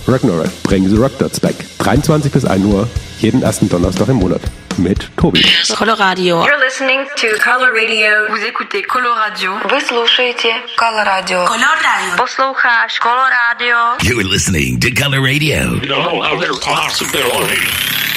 Ragnarok, bring the Rock Dots back. 23 bis 1 Uhr, jeden ersten Donnerstag im Monat. Mit Tobi. Coloradio. You're listening to Color Radio. Vous écoutez Coloradio. Вы слушаете Coloradio. Coloradio. Послушаешь Coloradio. You're listening to Color Radio. No other possibility.